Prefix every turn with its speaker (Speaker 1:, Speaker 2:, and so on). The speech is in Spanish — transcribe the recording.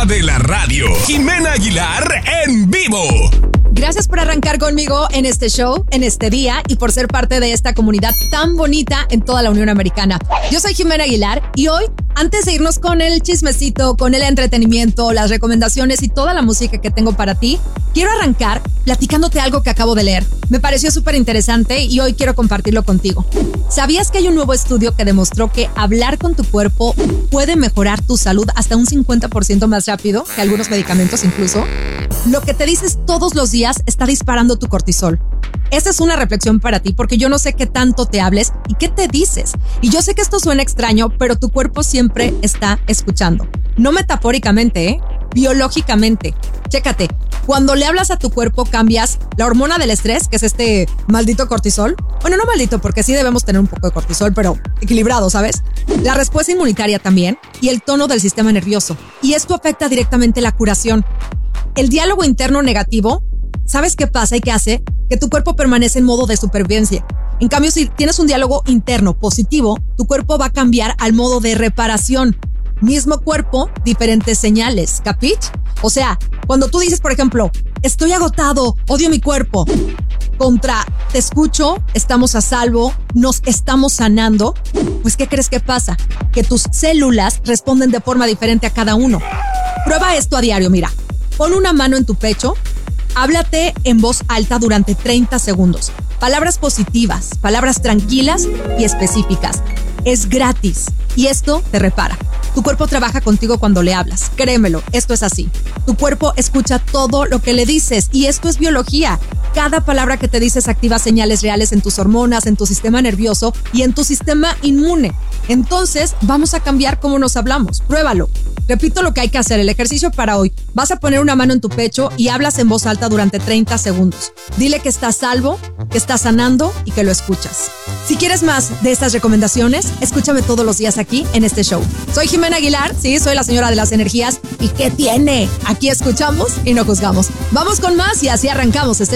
Speaker 1: de la radio, Jimena Aguilar en vivo.
Speaker 2: Gracias por arrancar conmigo en este show, en este día y por ser parte de esta comunidad tan bonita en toda la Unión Americana. Yo soy Jimena Aguilar y hoy, antes de irnos con el chismecito, con el entretenimiento, las recomendaciones y toda la música que tengo para ti, quiero arrancar platicándote algo que acabo de leer. Me pareció súper interesante y hoy quiero compartirlo contigo. ¿Sabías que hay un nuevo estudio que demostró que hablar con tu cuerpo puede mejorar tu salud hasta un 50% más rápido que algunos medicamentos incluso? Lo que te dices todos los días está disparando tu cortisol. Esa es una reflexión para ti porque yo no sé qué tanto te hables y qué te dices. Y yo sé que esto suena extraño, pero tu cuerpo siempre está escuchando. No metafóricamente, biológicamente. Chécate, cuando le hablas a tu cuerpo cambias la hormona del estrés, que es este maldito cortisol. Bueno, no maldito porque sí debemos tener un poco de cortisol, pero equilibrado, ¿sabes? La respuesta inmunitaria también y el tono del sistema nervioso. Y esto afecta directamente la curación. El diálogo interno negativo, ¿sabes qué pasa y qué hace? Que tu cuerpo permanece en modo de supervivencia. En cambio, si tienes un diálogo interno positivo, tu cuerpo va a cambiar al modo de reparación. Mismo cuerpo, diferentes señales, ¿capich? O sea, cuando tú dices, por ejemplo, estoy agotado, odio mi cuerpo, contra te escucho, estamos a salvo, nos estamos sanando, pues ¿qué crees que pasa? Que tus células responden de forma diferente a cada uno. Prueba esto a diario, mira. Pon una mano en tu pecho, háblate en voz alta durante 30 segundos. Palabras positivas, palabras tranquilas y específicas. Es gratis y esto te repara. Tu cuerpo trabaja contigo cuando le hablas. Créemelo, esto es así. Tu cuerpo escucha todo lo que le dices y esto es biología. Cada palabra que te dices activa señales reales en tus hormonas, en tu sistema nervioso y en tu sistema inmune. Entonces, vamos a cambiar cómo nos hablamos. Pruébalo. Repito lo que hay que hacer, el ejercicio para hoy. Vas a poner una mano en tu pecho y hablas en voz alta durante 30 segundos. Dile que estás salvo, que estás sanando y que lo escuchas. Si quieres más de estas recomendaciones, escúchame todos los días aquí en este show. Soy Jimena Aguilar, sí, soy la señora de las energías. ¿Y qué tiene? Aquí escuchamos y no juzgamos. Vamos con más y así arrancamos este